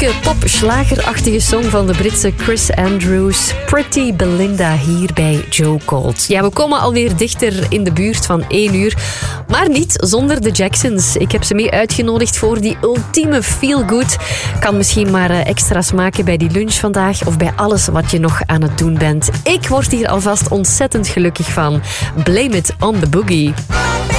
leuke pop-slagerachtige song van de Britse Chris Andrews. Pretty Belinda hier bij Joe Colt. Ja, we komen alweer dichter in de buurt van 1 uur. Maar niet zonder de Jacksons. Ik heb ze mee uitgenodigd voor die ultieme feel-good. Kan misschien maar extra smaken bij die lunch vandaag of bij alles wat je nog aan het doen bent. Ik word hier alvast ontzettend gelukkig van. Blame it on the boogie.